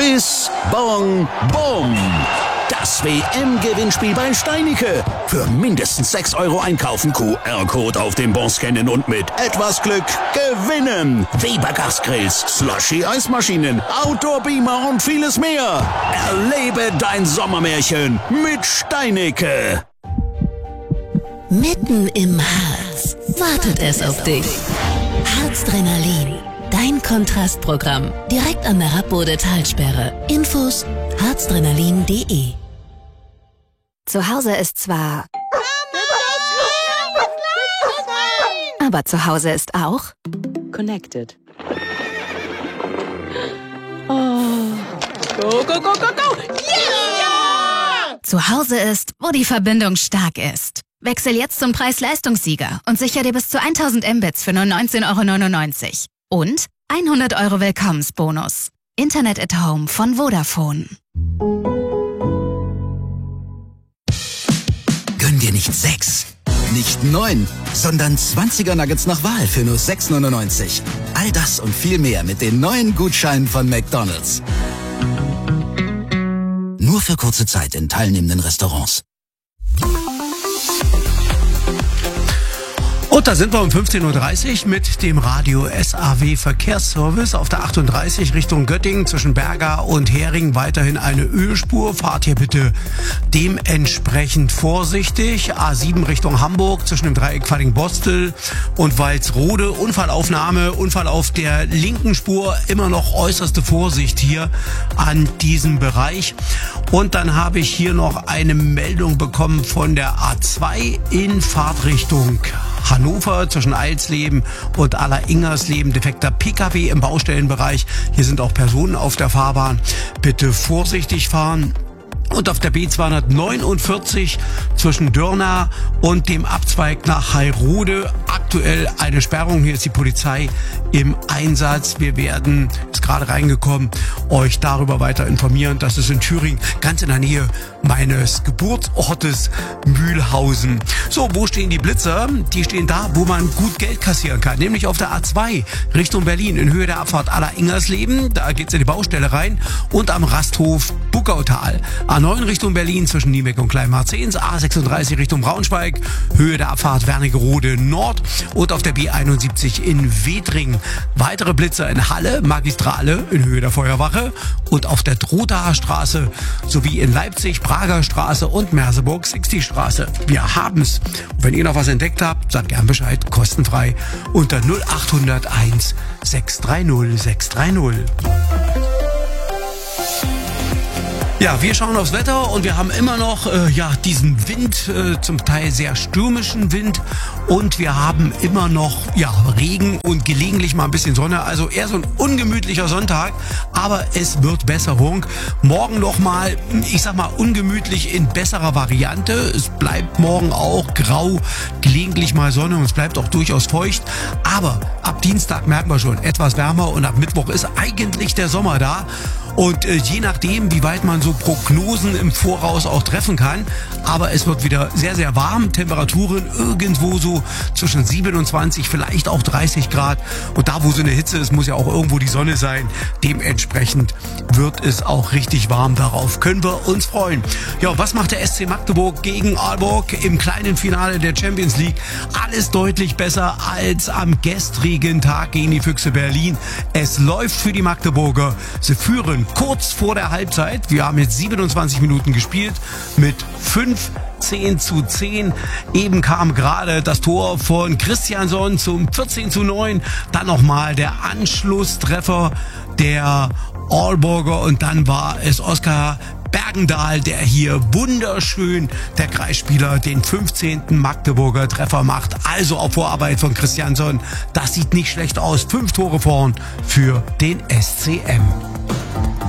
Bis Bong Bom. Das WM-Gewinnspiel bei Steinike. Für mindestens 6 € einkaufen, QR-Code auf dem Bon scannen und mit etwas Glück gewinnen. Weber Gasgrills, Slushy-Eismaschinen, Outdoor-Beamer und vieles mehr. Erlebe dein Sommermärchen mit Steinike. Mitten im Harz wartet es auf dich. Harzdrenalin, dein Kontrastprogramm. Direkt an der Rappbode-Talsperre. Infos harzdrenalin.de. Zu Hause ist zwar... Aber zu Hause ist auch... Connected. Oh. Go, go, go, go, go! Yeah! Zu Hause ist, wo die Verbindung stark ist. Wechsel jetzt zum Preis-Leistungssieger und sicher dir bis zu 1000 Mbits für nur 19,99 € und 100 € Willkommensbonus. Internet at Home von Vodafone. Gönn dir nicht 6, nicht 9, sondern 20er Nuggets nach Wahl für nur 6,99 €. All das und viel mehr mit den neuen Gutscheinen von McDonald's. Nur für kurze Zeit in teilnehmenden Restaurants. Und da sind wir um 15:30 Uhr mit dem Radio SAW Verkehrsservice auf der 38 Richtung Göttingen zwischen Berga und Hering. Weiterhin eine Ölspur. Fahrt hier bitte dementsprechend vorsichtig. A7 Richtung Hamburg zwischen dem Dreieck Vadding-Bostel und Walsrode. Unfall auf der linken Spur. Immer noch äußerste Vorsicht hier an diesem Bereich. Und dann habe ich hier noch eine Meldung bekommen von der A2 in Fahrtrichtung Hannover zwischen Eilsleben und Aller-Ingersleben. Defekter PKW im Baustellenbereich. Hier sind auch Personen auf der Fahrbahn. Bitte vorsichtig fahren. Und auf der B249 zwischen Dörna und dem Abzweig nach Heilrode aktuell eine Sperrung. Hier ist die Polizei im Einsatz. Wir werden, ist gerade reingekommen, euch darüber weiter informieren. Das ist in Thüringen, ganz in der Nähe meines Geburtsortes Mühlhausen. So, wo stehen die Blitzer? Die stehen da, wo man gut Geld kassieren kann. Nämlich auf der A2 Richtung Berlin in Höhe der Abfahrt Aller-Ingersleben. Da geht's in die Baustelle rein. Und am Rasthof Buckautal. A9 Richtung Berlin zwischen Niebeck und Kleinmarzens, A36 Richtung Braunschweig, Höhe der Abfahrt Wernigerode Nord und auf der B71 in Wedring. Weitere Blitzer in Halle, Magistrale in Höhe der Feuerwache und auf der Drotaer Straße sowie in Leipzig, Prager Straße und Merseburg 60 Straße. Wir haben's. Und wenn ihr noch was entdeckt habt, sagt gern Bescheid, kostenfrei unter 0801 630 630. Ja, wir schauen aufs Wetter und wir haben immer noch diesen Wind, zum Teil sehr stürmischen Wind und wir haben immer noch Regen und gelegentlich mal ein bisschen Sonne, also eher so ein ungemütlicher Sonntag, aber es wird Besserung. Morgen noch mal, ich sag mal ungemütlich in besserer Variante. Es bleibt morgen auch grau, gelegentlich mal Sonne und es bleibt auch durchaus feucht, aber ab Dienstag merken wir schon etwas wärmer und ab Mittwoch ist eigentlich der Sommer da. Und je nachdem, wie weit man so Prognosen im Voraus auch treffen kann, aber es wird wieder sehr, sehr warm. Temperaturen irgendwo so zwischen 27, vielleicht auch 30 Grad. Und da, wo so eine Hitze ist, muss ja auch irgendwo die Sonne sein. Dementsprechend wird es auch richtig warm. Darauf können wir uns freuen. Ja, was macht der SC Magdeburg gegen Aalborg im kleinen Finale der Champions League? Alles deutlich besser als am gestrigen Tag gegen die Füchse Berlin. Es läuft für die Magdeburger. Sie führen kurz vor der Halbzeit. Wir haben jetzt 27 Minuten gespielt mit 15:10. Eben kam gerade das Tor von Christiansson zum 14:9. Dann nochmal der Anschlusstreffer der Aalborger und dann war es Oskar Bergendahl, der hier wunderschön, der Kreisspieler, den 15. Magdeburger Treffer macht. Also auf Vorarbeit von Christiansson. Das sieht nicht schlecht aus. 5 Tore vorn für den SCM.